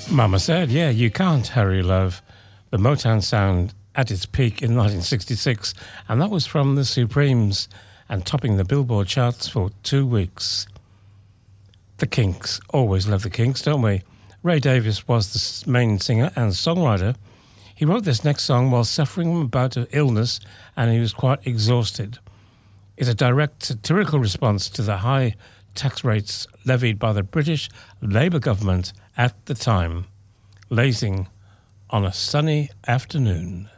Mama said, yeah, you can't hurry love. The Motown sound at its peak in 1966, and that was from the Supremes and topping the Billboard charts for 2 weeks. The Kinks. Always love the Kinks, don't we? Ray Davies was the main singer and songwriter. He wrote this next song while suffering from a bout of illness, and he was quite exhausted. It's a direct satirical response to the high tax rates levied by the British Labour government at the time. Lazing on a sunny afternoon.